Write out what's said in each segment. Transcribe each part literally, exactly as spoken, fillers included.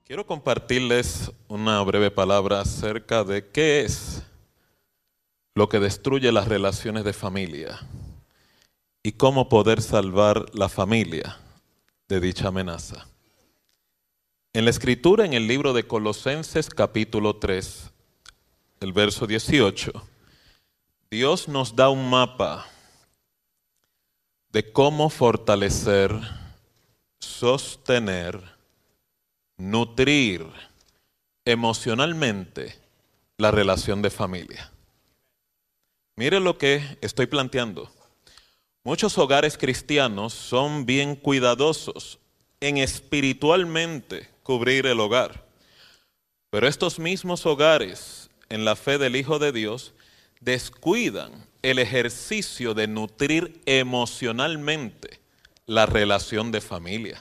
Quiero compartirles una breve palabra acerca de qué es lo que destruye las relaciones de familia y cómo poder salvar la familia de dicha amenaza. En la Escritura, en el libro de Colosenses capítulo tres, el verso dieciocho, Dios nos da un mapa de cómo fortalecer, sostener, nutrir emocionalmente la relación de familia. Mire lo que estoy planteando. Muchos hogares cristianos son bien cuidadosos en espiritualmente cubrir el hogar. Pero estos mismos hogares, en la fe del Hijo de Dios, descuidan el ejercicio de nutrir emocionalmente la relación de familia.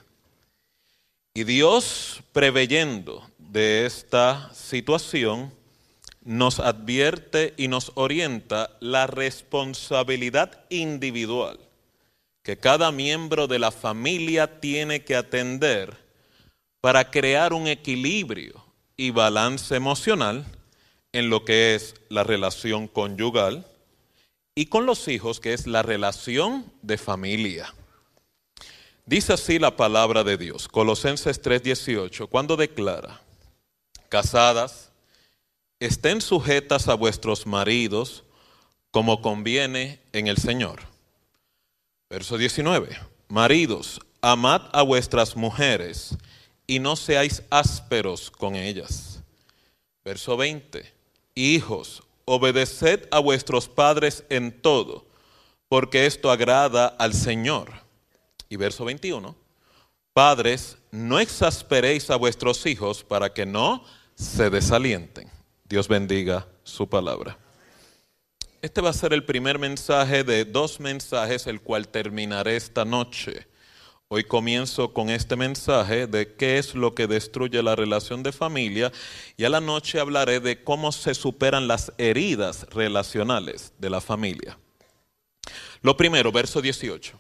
Y Dios, preveyendo de esta situación, nos advierte y nos orienta la responsabilidad individual que cada miembro de la familia tiene que atender para crear un equilibrio y balance emocional en lo que es la relación conyugal y con los hijos, que es la relación de familia. Dice así la palabra de Dios, Colosenses tres dieciocho, cuando declara: casadas, estén sujetas a vuestros maridos como conviene en el Señor. Verso diecinueve, maridos, amad a vuestras mujeres y no seáis ásperos con ellas. Verso veinte, hijos, obedeced a vuestros padres en todo, porque esto agrada al Señor. Y verso veintiuno, padres, no exasperéis a vuestros hijos para que no se desalienten. Dios bendiga su palabra. Este va a ser el primer mensaje de dos mensajes, el cual terminaré esta noche. Hoy comienzo con este mensaje de qué es lo que destruye la relación de familia, y a la noche hablaré de cómo se superan las heridas relacionales de la familia. Lo primero, verso dieciocho.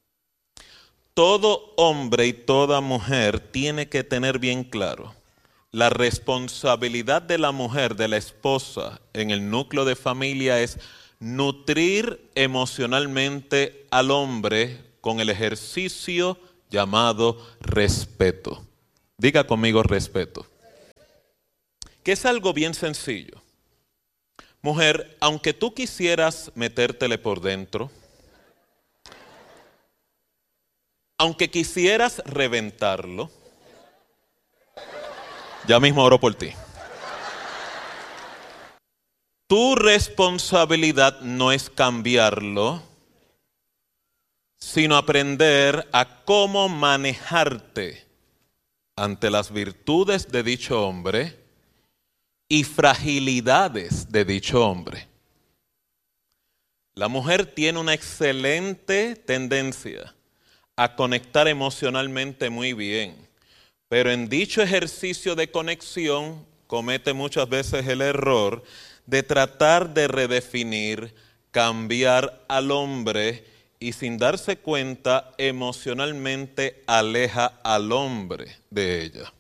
Todo hombre y toda mujer tiene que tener bien claro la responsabilidad de la mujer, de la esposa, en el núcleo de familia es nutrir emocionalmente al hombre con el ejercicio llamado respeto. Diga conmigo respeto. Que es algo bien sencillo. Mujer, aunque tú quisieras metértele por dentro, aunque quisieras reventarlo, ya mismo oro por ti. Tu responsabilidad no es cambiarlo, sino aprender a cómo manejarte ante las virtudes de dicho hombre y fragilidades de dicho hombre. La mujer tiene una excelente tendencia a conectar emocionalmente muy bien, pero en dicho ejercicio de conexión comete muchas veces el error de tratar de redefinir, cambiar al hombre y sin darse cuenta emocionalmente aleja al hombre de ella.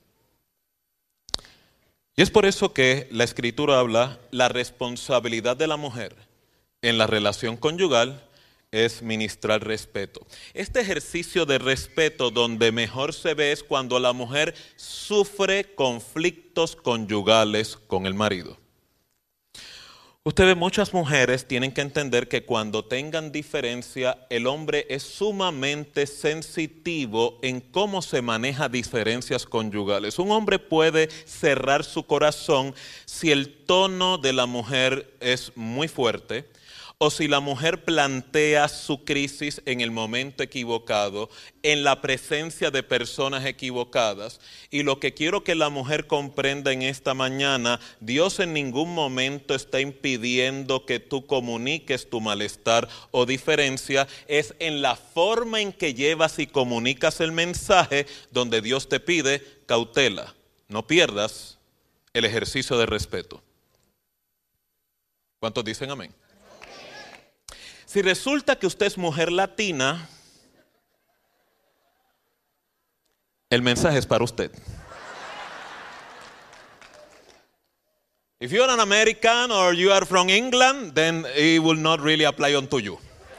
Y es por eso que la Escritura habla la responsabilidad de la mujer en la relación conyugal es ministrar respeto. Este ejercicio de respeto donde mejor se ve es cuando la mujer sufre conflictos conyugales con el marido. Ustedes, muchas mujeres tienen que entender que cuando tengan diferencia, el hombre es sumamente sensitivo en cómo se maneja diferencias conyugales. Un hombre puede cerrar su corazón si el tono de la mujer es muy fuerte, o si la mujer plantea su crisis en el momento equivocado, en la presencia de personas equivocadas. Y lo que quiero que la mujer comprenda en esta mañana, Dios en ningún momento está impidiendo que tú comuniques tu malestar o diferencia, es en la forma en que llevas y comunicas el mensaje donde Dios te pide cautela. No pierdas el ejercicio de respeto. ¿Cuántos dicen amén? Si resulta que usted es mujer latina, el mensaje es para usted. If you're an American or you are from England, then it will not really apply unto you.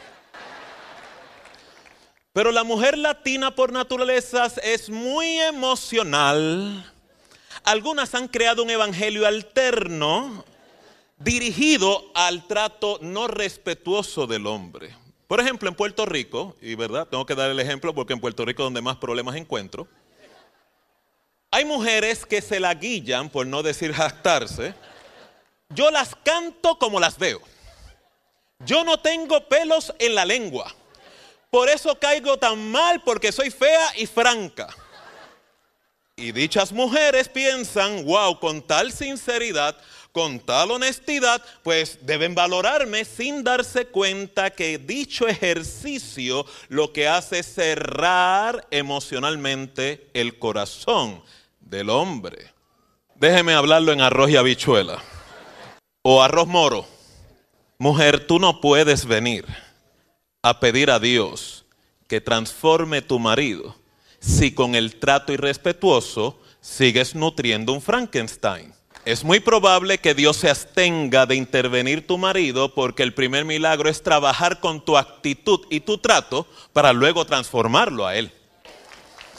Pero la mujer latina por naturaleza es muy emocional. Algunas han creado un evangelio alterno dirigido al trato no respetuoso del hombre. Por ejemplo, en Puerto Rico, y verdad, tengo que dar el ejemplo porque en Puerto Rico es donde más problemas encuentro, hay mujeres que se la guillan, por no decir jactarse. Yo las canto como las veo. Yo no tengo pelos en la lengua. Por eso caigo tan mal, porque soy fea y franca. Y dichas mujeres piensan, wow, con tal sinceridad, con tal honestidad, pues deben valorarme, sin darse cuenta que dicho ejercicio lo que hace es cerrar emocionalmente el corazón del hombre. Déjeme hablarlo en arroz y habichuela o arroz moro. Mujer, tú no puedes venir a pedir a Dios que transforme tu marido si con el trato irrespetuoso sigues nutriendo un Frankenstein. Es muy probable que Dios se abstenga de intervenir tu marido, porque el primer milagro es trabajar con tu actitud y tu trato para luego transformarlo a él.